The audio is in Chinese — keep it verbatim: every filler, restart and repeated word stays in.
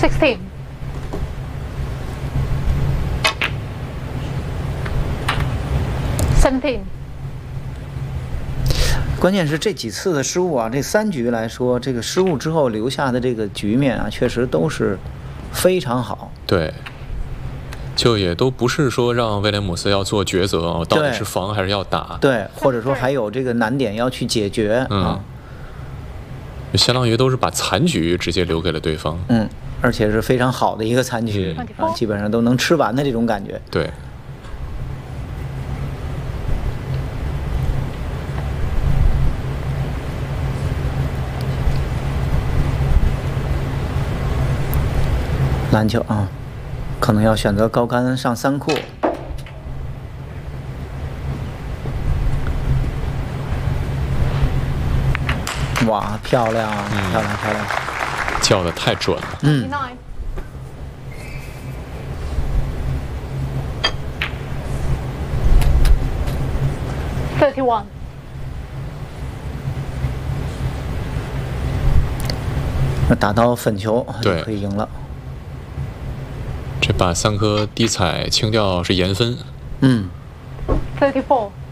sixteen, 17. 关键是这几次的失误啊，这三局来说，这个失误之后留下的这个局面啊，确实都是非常好。 对，就也都不是说让威廉姆斯要做抉择啊，到底是防还是要打？ 对，或者说还有这个难点要去解决、 嗯、 啊， 相当于都是把残局直接留给了对方。 嗯，而且是非常好的一个残局、 嗯、 啊，基本上都能吃完的这种感觉。 对。 篮球啊，可能要选择高杆上三库。哇，漂亮，嗯、漂亮，漂亮！ 叫的太准了。 嗯。 thirty-one. 那打到粉球就可以赢了。 这把三颗低彩清掉是严分。 嗯。 thirty-four.